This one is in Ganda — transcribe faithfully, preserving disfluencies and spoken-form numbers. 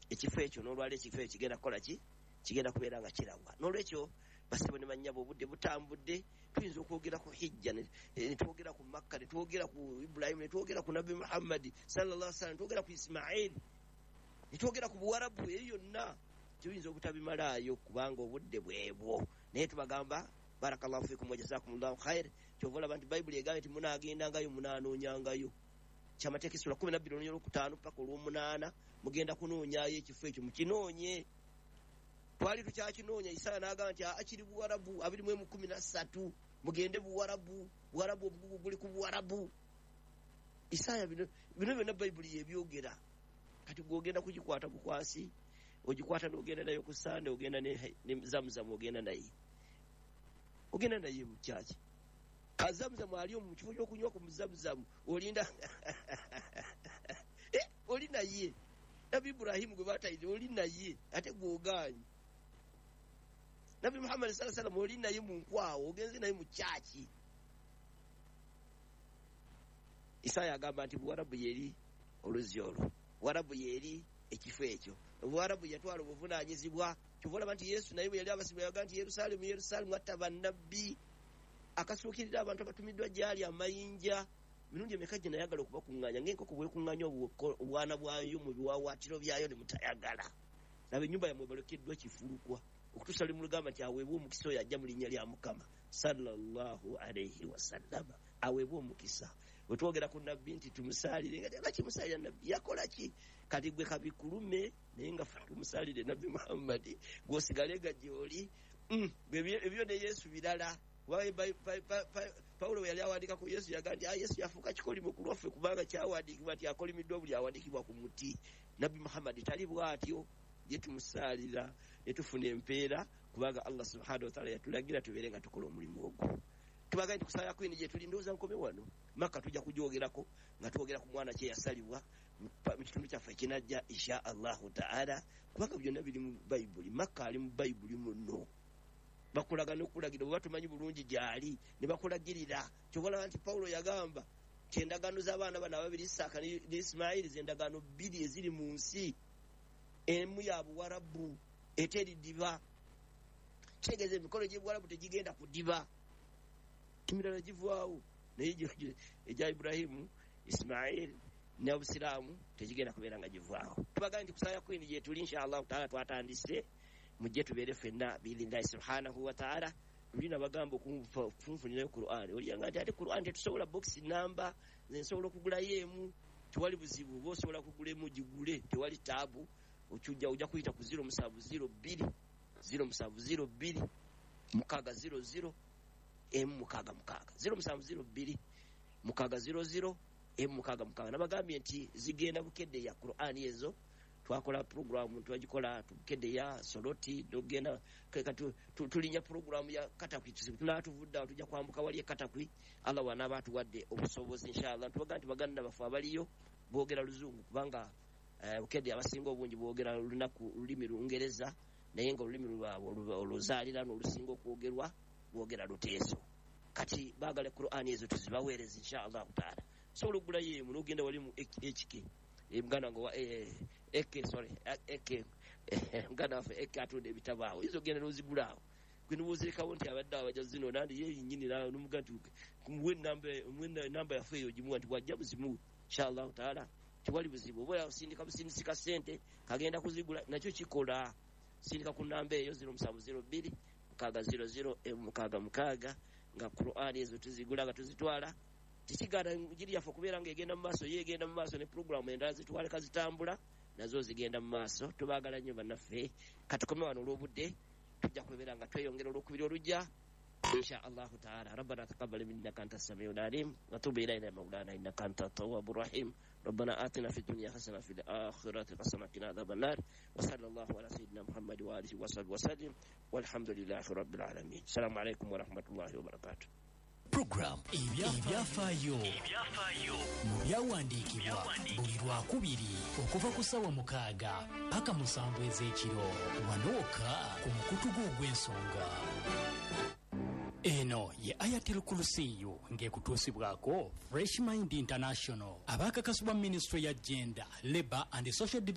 ekifo ekyo n'olwala ekifo ekyo kigenda kukola ki kigenda kubeera nga kiragwa n'olwekyo basebo ne bannyabo obudde butambudde tuyinza okwogera ku hijja ne twogera ku makka ne twogera ku ibrahim ne twogera ku nabbi muhammadi sallallahu alaihi wasallam ne twogera ku ismail ne twogera ku buwarabu eyo yonna tuyinza obutabimalaayo kubanga obudde bwebwo naye tubagamba barakallahu fikum wa jazakumullahu khair kyovola abantu bayibuli egambye nti munaagendangayo munaanoonyangayo kyamateeka essula kumi na bbiri olunyolo olwokutaano paka olw'omunaana mugenda kunoonyayo ekifo ekyo mukinoonye twali tukyakinoonya Isaya n'agamba nti akiri buwarabu abiri mu kumi na ssatu mugende buwarabu buwarabu obugugu guli ku buwarabu Isaya bino bino byonna bayibuli yebyogera kati gwogenda kugikwata bukwasi ogikwata n'ogenda nayo ku sande ogenda ne zamuzamu ogenda naye ogenda naye mu kyaki azamuzamu ali mu kifo ky'okunywa ku muzamuzamu olinda eh oli naye Nabi Ibrahim gwe batayize oli naye ate gwogaanyi Nabi Muhammad sallallahu alaihi wasallam oli naye mu nkwawo ogenze naye mu kyaki Isaya agamba nti buwarabu yeri oluzi olwo buwarabu yeri ekifo ekyo buwarabu yatwala obuvunaanyizibwa kyuvola nti Yesu naye bwe yali abasibwa yaga nti Yerusalemu Yerusalemu ataba nabbi akasuukirira abantu abatumiddwa gyali amayinja mirundi emeka gye nayagala okubakuŋŋaanya ng'enkoko bwekuŋŋaanya obwana bwayo mu biwawaatiro byayo ne mutayagala nabo ennyumba yamwe balokeddwa kifulukwa okutuusa limulugamba nti aweebwa omukisa oyo ajja mu linnya lya Mukama sallallahu alaihi wasallama aweebwa omukisa bwe twogera ku nabbi nti tumusaalire nga teba kimusaalira nabbi yakola ki kati gwe kabikulume naye nga fa tumusaalire nabbi Muhammadi gw'osigale nga gy'oli ebyo ne Yesu birala Paulo yali awandiika ku Yesu yaga nti Yesu yafuuka kikolimo ku lwaffe kubanga kyawandiikibwa nti akolimiddwa buli awandiikibwa ku muti nabbi Muhammad tali bw'atyo ye tumusaalira ne tufuna empeera kubanga Allah subhanahu wa ta'ala yatulagira tubeere nga tukola omulimu ogwo tubaga nti kusaaya kwini gye tuli ndowooza nkome wano Makka tujja kugyogerako nga twogera ku mwana kye yasalibwa mu kitundu kyaffe kinajja insha Allahu ta'ala kubanga byonna biri mu Bayibuli Makka ali mu Bayibuli muno bakulaga n'okulagira bwe batumanyi bulungi gyali ne bakulagirira kyobola nti Paulo yagamba nti endagaano z'abaana bano ababiri Isaaka ne Isimayiri z'endagaano bbiri eziri mu nsi emu ya buwarabu eteri diba kitegeeza emikolo gy'ebuwarabu tegigenda kudiba emirala givaawo naye egya Ibrahimu Isimayiri ne Abusiraamu tegigenda kubeera nga givaawo tubaga nti kusaaya kwini gye tuli inshallah taala twatandise mujje tubeere ffenna biilindahi subhanahu wa ta'ala tulina bagamba okunfunfunirayo Qur'an oliyanga nti ate Qur'an tetusobola box namba nsobola okugulayo emu tewali buzibu oba osobola kugula emu gigule tewali taabu okujja ojja kuyita ku zero musanvu zero bbiri zero musanvu zero bbiri mukaaga zero zero emu mukaaga mukaaga zero musanvu zero bbiri mukaaga zero zero emu mukaaga mukaaga nabagambye nti zigenda bukedde ya Qur'an ezo twakola program twagikola tukede ya soloti dogena kati tulinya program ya katakwi tunatuvudda tujja kwambuka wali katakwi Allah wana batu wadde obusobozi inshallah tubaga nti baganda bafu abaliyo boogera luzungu kubanga ukede abasinga obungi boogera lunaku lulimi lungereza naye nga olulimi lwabo oluzaalira n'olusinga okwogerwa boogera luteeso kati bagale Qur'ani ezo tuzibaweereza inshallah taala so olugula yemu n'ogenda wali mu H K mgana ngo eh eke sorry eke mgana fa eke atunde bitabaawo izo genda nozigulawo kwinubuuzika wonti abadde abaja zino nandi ye yinyinira n'omugatuke kumwe nambe mwe namba ya feyo jimuwa nti wajja buzimu inshallah taala tiwali buzibu bwa sindika busindika sente kagenda kuzigula nakyo kikola sindika ku namba eyo zero musanvu zero bbiri mukaaga zero zero mukaaga mukaaga nga Qur'ani ezo tuzigula tuzitwala tisigala njiri yafa kubeera ngegenda mu maaso yegenda mu maaso ne program endala zitwale kazitambula nazo zigenda mu maaso tubagala nnyo bannaffe katukome wano olw'obudde tujja kubeera nga tweyongera olwokubiri olujja insha Allah taala rabbana taqabbal minna anta as-sami'ul alim wa tub ilayna mawlana innaka antat tawwabur rahim rabbana atina fid dunya hasanatan wa fil akhirati hasanatan wa qina adhaban nar wa sallallahu ala sayyidina muhammad wa alihi wa sahbihi wa sallam walhamdulillahi rabbil alamin assalamu alaykum wa rahmatullahi wa barakatuh. Program ebyafaayo mu byawandiikibwa buli lwakubiri okuva ku ssaawa mukaaga paka musanvu ez'ekiro wanooka ku mukutu gw'ogw'ensonga. Eno ye Ayatel Kursiyu ng'ekutuusibwako Fresh Mind International abakakasibwa Ministry ya Gender, Labour and Social